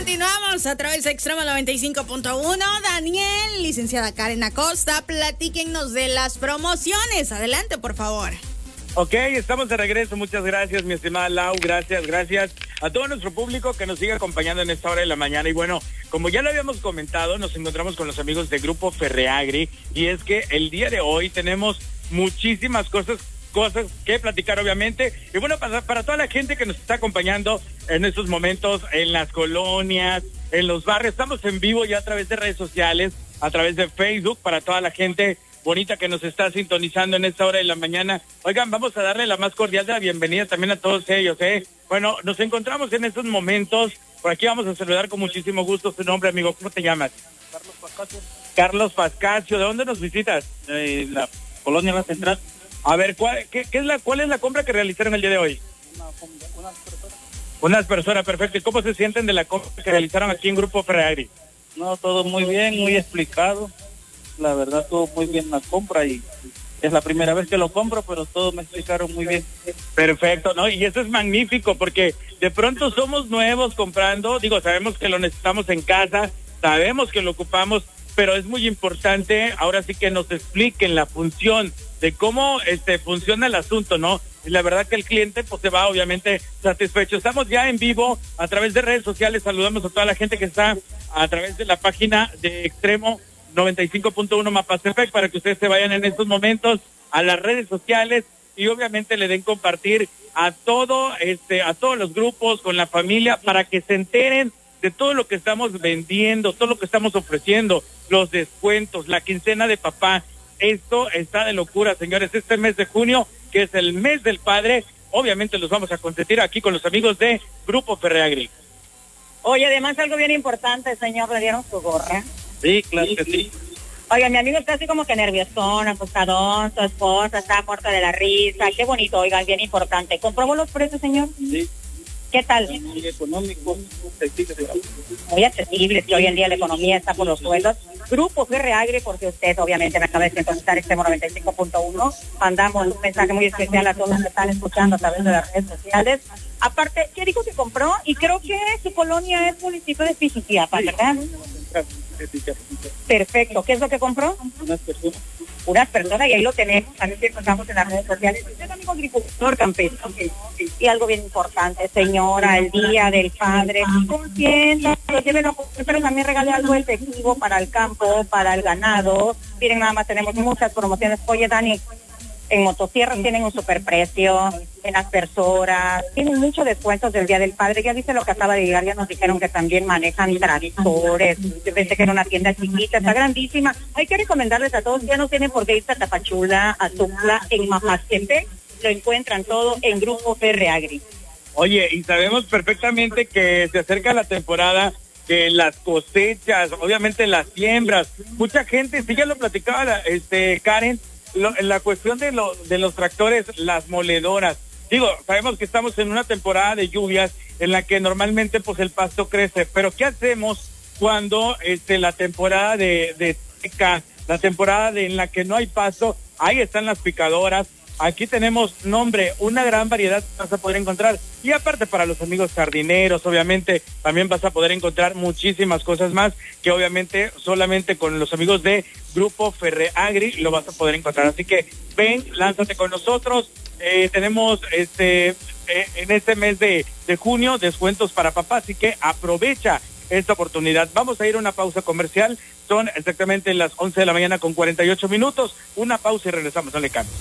Continuamos a través de Extremo 95.1. Daniel, licenciada Karen Acosta, platíquennos de las promociones. Adelante, por favor. Ok, estamos de regreso. Muchas gracias, mi estimada Lau. Gracias a todo nuestro público que nos sigue acompañando en esta hora de la mañana. Y bueno, como ya lo habíamos comentado, nos encontramos con los amigos de Grupo Ferreagri. Y es que el día de hoy tenemos muchísimas cosas que platicar, obviamente. Y bueno, para toda la gente que nos está acompañando en estos momentos, en las colonias, en los barrios, estamos en vivo ya a través de redes sociales, a través de Facebook, para toda la gente bonita que nos está sintonizando en esta hora de la mañana. Oigan, vamos a darle la más cordial de la bienvenida también a todos ellos, Bueno, nos encontramos en estos momentos. Por aquí vamos a saludar con muchísimo gusto. Tu nombre, amigo, ¿cómo te llamas? Carlos Pascasio. Carlos Pascasio, ¿de dónde nos visitas? La colonia La Central. A ver, ¿cuál es la compra que realizaron el día de hoy? Unas personas. Unas personas, perfecto. ¿Y cómo se sienten de la compra que realizaron aquí en Grupo Ferreagri? No, todo muy bien, muy explicado. La verdad, todo muy bien la compra y es la primera vez que lo compro, pero todo me explicaron muy bien. Perfecto, ¿no? Y eso es magnífico porque de pronto somos nuevos comprando, sabemos que lo necesitamos en casa, sabemos que lo ocupamos, pero es muy importante ahora sí que nos expliquen la función de cómo funciona el asunto, ¿no? Y la verdad que el cliente pues se va obviamente satisfecho. Estamos ya en vivo a través de redes sociales, saludamos a toda la gente que está a través de la página de Extremo 95.1 Mapastepec para que ustedes se vayan en estos momentos a las redes sociales y obviamente le den compartir a todos los grupos con la familia para que se enteren de todo lo que estamos vendiendo, todo lo que estamos ofreciendo, los descuentos, la quincena de papá. Esto está de locura, señores. Este mes de junio, que es el mes del padre, obviamente los vamos a consentir aquí con los amigos de Grupo Ferreagri. Oye, además algo bien importante, señor, le dieron su gorra. Sí, claro que sí. Oiga, mi amigo está así como que nerviosón, asustadón, su esposa está muerta de la risa. Qué bonito, oigan, bien importante. ¿Comprobó los precios, señor? Sí. ¿Qué tal? Muy económico, muy accesible, que hoy en día la economía está por los suelos. Grupo Ferreagri, porque usted obviamente me acaba de sintonizar Extremo 95.1. Mandamos un mensaje muy especial a todos los que están escuchando a través de las redes sociales. Aparte, ¿qué dijo que compró? Y creo que su colonia es municipio de Pijijiapa, ¿verdad? Perfecto. ¿Qué es lo que compró? Unas personas, y ahí lo tenemos, también que encontramos en las redes sociales. Usted es amigo agricultor campesino. Y algo bien importante, señora, el Día del Padre, consienta, llévenlo, pero también regale algo efectivo para el campo, para el ganado. Miren, nada más tenemos muchas promociones. Oye, Dani, en motosierras tienen un superprecio, en aspersoras, tienen muchos descuentos del Día del Padre. Ya dice lo que acaba de llegar, ya nos dijeron que también manejan tractores. Yo pensé que era una tienda chiquita, está grandísima. Hay que recomendarles a todos, ya no tienen por qué irse a Tapachula, a Tuxtla, en Mapastepec, lo encuentran todo en Grupo Ferreagri. Oye, y sabemos perfectamente que se acerca la temporada, que las cosechas, obviamente las siembras, mucha gente, sí ya lo platicaba Karen, la cuestión de los tractores, las moledoras. Sabemos que estamos en una temporada de lluvias en la que normalmente pues el pasto crece, pero ¿qué hacemos cuando la temporada de seca, la temporada en la que no hay pasto? Ahí están las picadoras. Aquí tenemos, una gran variedad que vas a poder encontrar. Y aparte para los amigos jardineros, obviamente, también vas a poder encontrar muchísimas cosas más que obviamente solamente con los amigos de Grupo Ferreagri lo vas a poder encontrar. Así que ven, lánzate con nosotros. Tenemos en este mes de junio descuentos para papá, así que aprovecha esta oportunidad. Vamos a ir a una pausa comercial. Son exactamente las 11 de la mañana con 48 minutos. Una pausa y regresamos. No le cambie.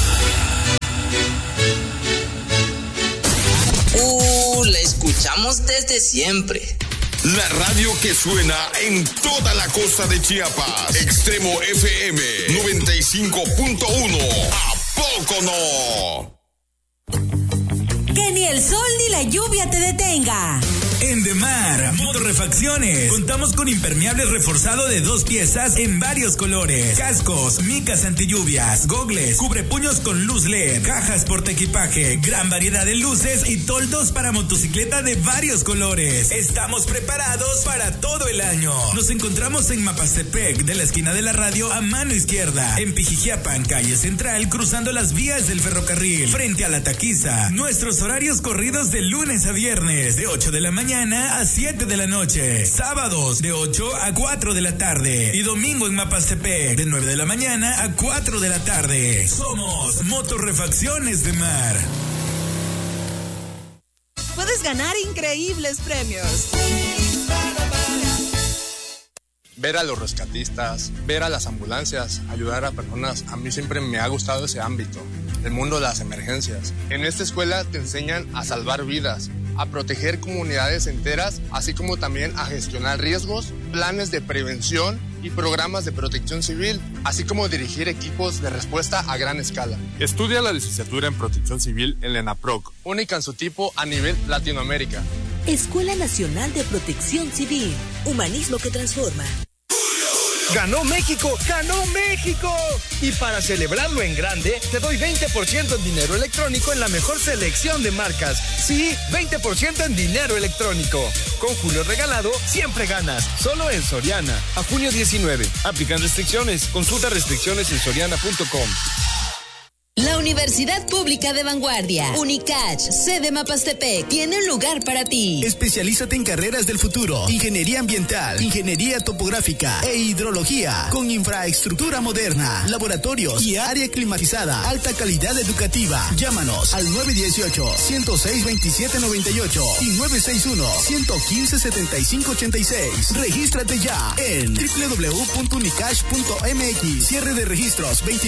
La escuchamos desde siempre. La radio que suena en toda la costa de Chiapas. Extremo FM 95.1. ¿A poco no? Que ni el sol ni la lluvia te detenga. En Demar Motorrefacciones contamos con impermeable reforzado de 2 piezas en varios colores, cascos, micas antilluvias, gogles, cubrepuños con luz LED, cajas portaequipaje, gran variedad de luces y toldos para motocicleta de varios colores. Estamos preparados para todo el año. Nos encontramos en Mapastepec, de la esquina de la radio a mano izquierda, en Pijijiapan, calle Central, cruzando las vías del ferrocarril, frente a la taquiza. Nuestros horarios corridos de lunes a viernes, de 8 de la mañana mañana a 7 de la noche. Sábados de 8 a 4 de la tarde. Y domingo en Mapastepec de 9 de la mañana a 4 de la tarde. Somos Motorrefacciones de Mar. Puedes ganar increíbles premios. Ver a los rescatistas, ver a las ambulancias, ayudar a personas, a mí siempre me ha gustado ese ámbito, el mundo de las emergencias. En esta escuela te enseñan a salvar vidas, a proteger comunidades enteras, así como también a gestionar riesgos, planes de prevención y programas de protección civil, así como dirigir equipos de respuesta a gran escala. Estudia la licenciatura en Protección Civil en la ENAPROC, única en su tipo a nivel Latinoamérica. Escuela Nacional de Protección Civil, humanismo que transforma. ¡Ganó México! ¡Ganó México! Y para celebrarlo en grande, te doy 20% en dinero electrónico en la mejor selección de marcas. Sí, 20% en dinero electrónico. Con Julio Regalado, siempre ganas. Solo en Soriana. A junio 19. Aplican restricciones. Consulta restricciones en soriana.com. La Universidad Pública de Vanguardia, UNICACH, sede Mapastepec, tiene un lugar para ti. Especialízate en carreras del futuro, ingeniería ambiental, ingeniería topográfica e hidrología, con infraestructura moderna, laboratorios y área climatizada, alta calidad educativa. Llámanos al 918-106-2798 y 961-115-7586. Regístrate ya en www.unicach.mx. Cierre de registros 29